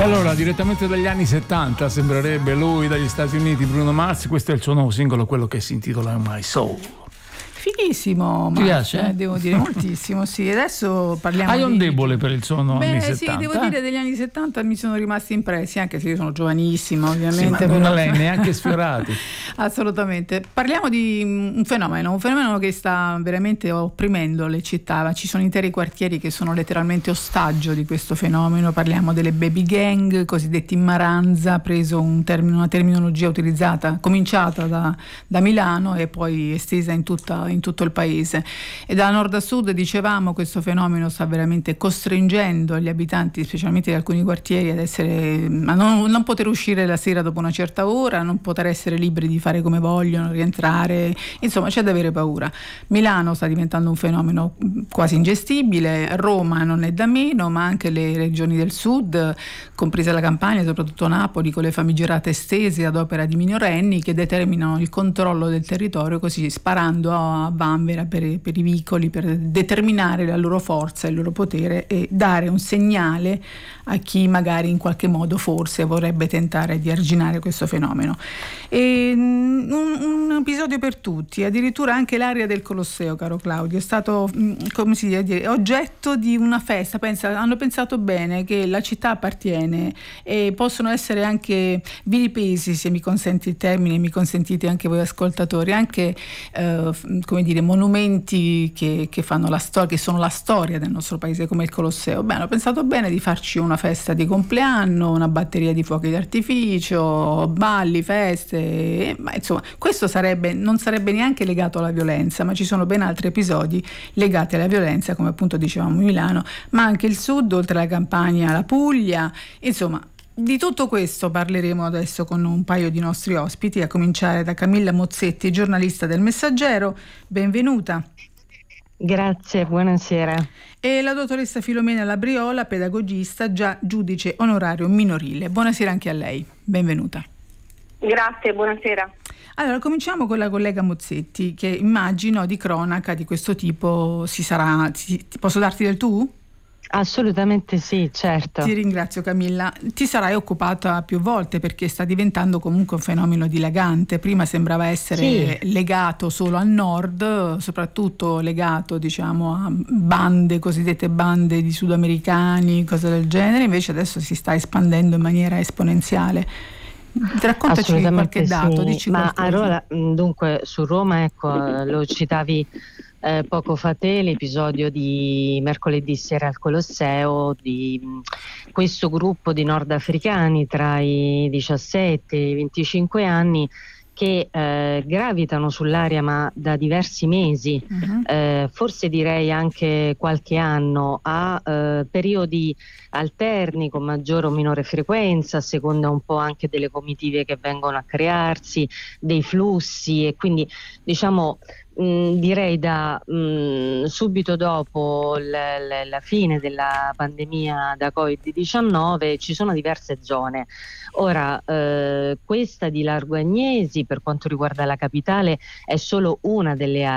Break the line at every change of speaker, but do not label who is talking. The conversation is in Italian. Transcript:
allora, direttamente dagli anni 70, sembrerebbe lui dagli Stati Uniti, Bruno Mars. Questo è il suo nuovo singolo, quello che si intitola My Soul.
Fighissimo,
ti piace?
Devo dire moltissimo, sì. Adesso parliamo
Hai un debole per il suono anni 70?
Sì, devo dire degli anni 70 mi sono rimasti impressi, anche se io sono giovanissima ovviamente.
Sì, ma non l'hai neanche sfiorati.
Assolutamente. Parliamo di un fenomeno che sta veramente opprimendo le città. Ci sono interi quartieri che sono letteralmente ostaggio di questo fenomeno. Parliamo delle baby gang, cosiddetti maranza, preso una terminologia utilizzata, cominciata da Milano e poi estesa in tutto il paese. E da nord a sud, dicevamo, questo fenomeno sta veramente costringendo gli abitanti, specialmente di alcuni quartieri, a non poter uscire la sera dopo una certa ora, non poter essere liberi di fare come vogliono, rientrare, insomma c'è da avere paura. Milano sta diventando un fenomeno quasi ingestibile, Roma non è da meno, ma anche le regioni del sud, compresa la Campania, soprattutto Napoli, con le famigerate estese ad opera di minorenni che determinano il controllo del territorio, così sparando a vanvera per i vicoli, per determinare la loro forza, il loro potere e dare un segnale a chi magari in qualche modo forse vorrebbe tentare di arginare questo fenomeno. E un episodio per tutti, addirittura anche l'area del Colosseo, caro Claudio, è stato, come si dice, oggetto di una festa. Hanno pensato bene che la città appartiene e possono essere anche vilipesi, se mi consenti il termine, mi consentite anche voi ascoltatori, anche come dire, monumenti che fanno la storia, che sono la storia del nostro paese, come il Colosseo. Beh, hanno pensato bene di farci una festa di compleanno, una batteria di fuochi d'artificio, balli, feste, ma insomma questo non sarebbe neanche legato alla violenza, ma ci sono ben altri episodi legati alla violenza, come appunto dicevamo Milano, ma anche il sud, oltre alla Campania, la Puglia, insomma. Di tutto questo parleremo adesso con un paio di nostri ospiti, a cominciare da Camilla Mozzetti, giornalista del Messaggero. Benvenuta.
Grazie, buonasera.
E la dottoressa Filomena Labriola, pedagogista, già giudice onorario minorile. Buonasera anche a lei, benvenuta.
Grazie, buonasera.
Allora, cominciamo con la collega Mozzetti, che immagino di cronaca di questo tipo posso darti del tu?
Assolutamente sì, certo.
Ti ringrazio Camilla. Ti sarai occupata più volte perché sta diventando comunque un fenomeno dilagante. Prima sembrava essere legato solo al nord, soprattutto legato, diciamo, a cosiddette bande di sudamericani, cose del genere, invece adesso si sta espandendo in maniera esponenziale. Raccontaci qualche dato, dici
ma
qualcosa.
allora, dunque, su Roma, ecco, lo citavi poco fa te, l'episodio di mercoledì sera al Colosseo di questo gruppo di nordafricani tra i 17 e i 25 anni che gravitano sull'area ma da diversi mesi, forse direi anche qualche anno, a periodi alterni con maggiore o minore frequenza, a seconda un po' anche delle comitive che vengono a crearsi, dei flussi, e quindi diciamo direi da subito dopo la fine della pandemia da Covid-19 ci sono diverse zone. Ora, questa di Largo Agnesi, per quanto riguarda la capitale, è solo una delle aree